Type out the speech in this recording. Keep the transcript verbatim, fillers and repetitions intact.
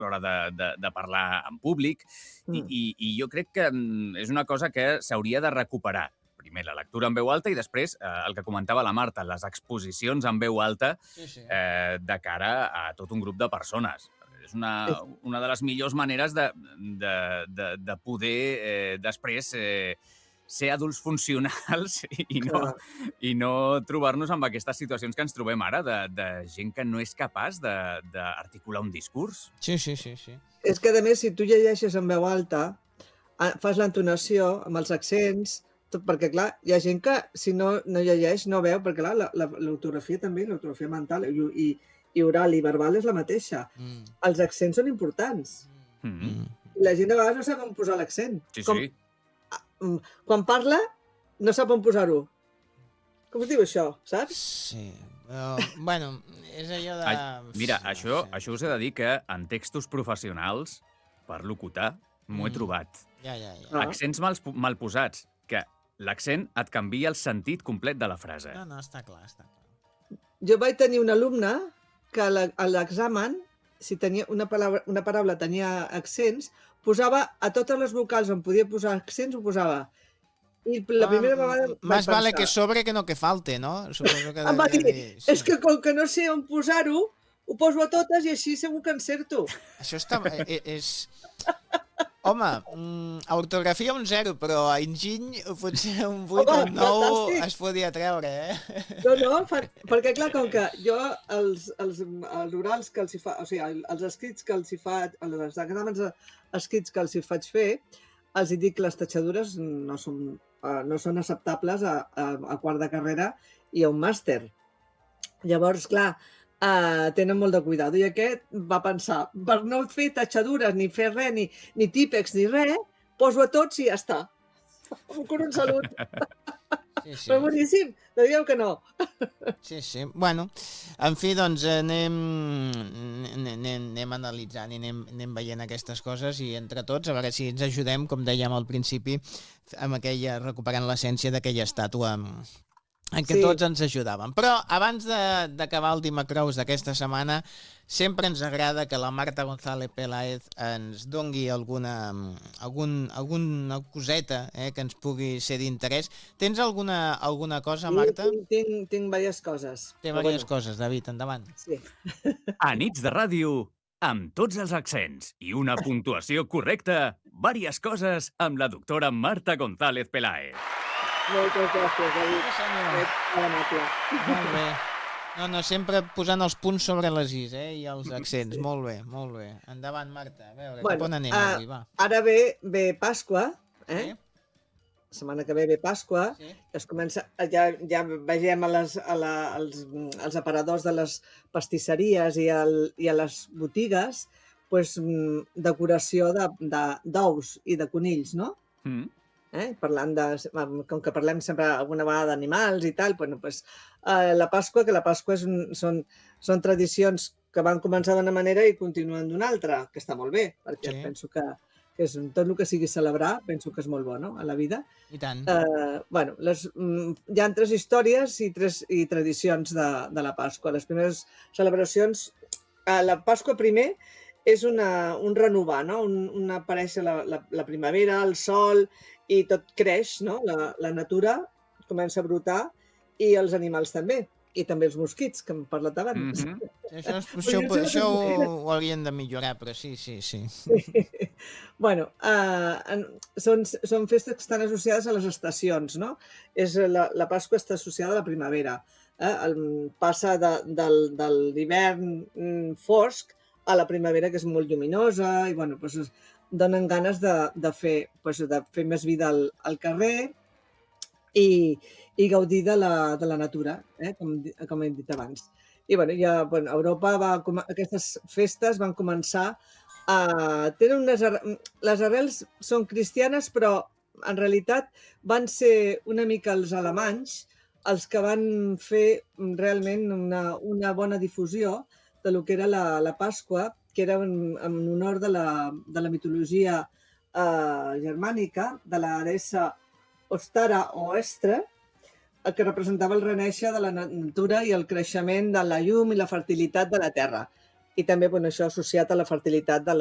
l'hora de, de, de parlar en públic, mm. i, i, i jo crec que és una cosa que s'hauria de recuperar. Primer, la lectura en veu alta i després, eh, el que comentava la Marta, les exposicions en veu alta sí, sí. Eh, de cara a tot un grup de persones. És una, una de les millors maneres de, de, de, de poder eh, després eh, ser adults funcionals i no, i no trobar-nos amb aquestes situacions que ens trobem ara, de, de gent que no és capaç d'articular un discurs. Sí, sí, sí, sí. És que, a més, si tu llegeixes en veu alta, fas l'entonació amb els accents, tot, perquè, clar, hi ha gent que, si no, no llegeix, no veu, perquè, clar, l'ortografia també, l'ortografia mental i, i, i oral i verbal és la mateixa. Mm. Els accents són importants. Mm. La gent a vegades no sap on posar l'accent. Sí, Com, sí. Quan parla, no sap on posar-ho. Com es diu això, saps? Sí. Uh, bueno, és allò de... Ai, mira, no, això, sí. això us he de dir que en textos professionals, per locutar, m'ho he mm. trobat. Ja, ja, ja. Ah. Accents mal, mal posats, que l'accent et canvia el sentit complet de la frase. No, no, està clar, està clar. Jo vaig tenir un alumne que a l'examen, si tenia una paraula, una paraula tenia accents, posava a totes les vocals on podia posar accents, ho posava. I la primera ah, vegada... Més vale que sobre que no que falte, no? Suposo que em va dir, dir sí. És que com que no sé on posar-ho, ho poso a totes i així segur que encerto. Això està... és... Home, mm, a ortografia un zero, però a enginy potser un vuit o un nou es podia treure, eh? No, no, fa, perquè clar, com que jo els, els, els orals que els hi fa, o sigui, els escrits que els hi fa, els exàmens escrits que els hi faig fer, els hi dic que les tatxadures no són, no són acceptables a, a, a quart de carrera i a un màster. Llavors, clar, Uh, tenen molt de cuidado. I aquest va pensar, per no fer tatxadures, ni fer res, ni, ni típex, ni res, poso a tots i ja està. Un cor, un salut. Sí, sí. Però boníssim, no digueu que no. Sí, sí. Bueno, en fi, doncs anem, anem, anem analitzant i anem, anem veient aquestes coses i entre tots, a veure si ens ajudem, com dèiem al principi, amb aquella, recuperant l'essència d'aquella estàtua en què sí. Tots ens ajudàvem. Però abans d'acabar el Dimacrous d'aquesta setmana, sempre ens agrada que la Marta González Peláez ens dongui alguna, algun, alguna coseta eh, que ens pugui ser d'interès. Tens alguna, alguna cosa, Marta? Sí, tinc, tinc, tinc diverses coses. Té diverses bueno. coses, David, endavant. Sí. A nits de ràdio, amb tots els accents i una puntuació correcta, diverses coses amb la doctora Marta González Peláez. Moltes gràcies, David. Sí, senyor. Molt bé. No, no, sempre posant els punts sobre les is, eh, i els accents. Sí. Molt bé, molt bé. Endavant, Marta. A veure, bueno, cap on anem uh, avui, va. Ara ve, ve Pasqua, eh? Sí. La setmana que ve ve Pasqua. Sí. Es comença, ja, ja vegem a les, a la, als, als aparadors de les pastisseries i, al, i a les botigues pues, decoració d'ous de, de, i de conills, no? Mm. Eh? Parlant de, com que parlem sempre alguna vegada d'animals i tal, bueno, pues, eh, la Pasqua, que la Pasqua és un, són, són tradicions que van començar d'una manera i continuen d'una altra, que està molt bé, perquè sí. penso que, que és, tot el que sigui celebrar, penso que és molt bo, no?, a la vida. I tant. Eh, bueno, les, hi ha tres històries i tres i tradicions de, de la Pasqua. Les primeres celebracions, eh, la Pasqua primer és una, un renovar, no?, un, una aparèixer la, la, la primavera, el sol, i tot creix, no? La, la natura comença a brotar i els animals també. I també els mosquits, que hem parlat abans. Mm-hmm. Això, això, això, això ho, ho haurien de millorar, però sí, sí, sí. sí. Bueno, uh, són, són festes que estan associades a les estacions, no? És la, la Pasqua està associada a la primavera. Eh? El, passa de, del, de l'hivern fosc a la primavera, que és molt lluminosa, i bueno, doncs, donen ganes de, de, fer, doncs, de fer més vida al, al carrer i, i gaudir de la, de la natura, eh? com, com hem dit abans. I bueno, ja, bueno, a Europa va, aquestes festes van començar a... Tenen unes, les arrels són cristianes, però en realitat van ser una mica els alemanys els que van fer realment una, una bona difusió de lo que era la, la Pasqua, que era en, en honor de la, de la mitologia eh, germànica, de la deessa Ostara o Estre, que representava el renéixer de la natura i el creixement de la llum i la fertilitat de la terra. i també bueno, això associat a la fertilitat de